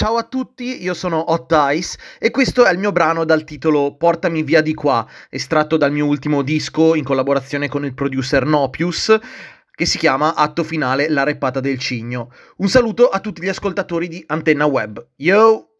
ciao a tutti, io sono Hot Ice e questo è il mio brano dal titolo Portami via di qua, estratto dal mio ultimo disco in collaborazione con il producer Nopius, che si chiama Atto finale, la reppata del cigno. Un saluto a tutti gli ascoltatori di Antenna Web. Yo!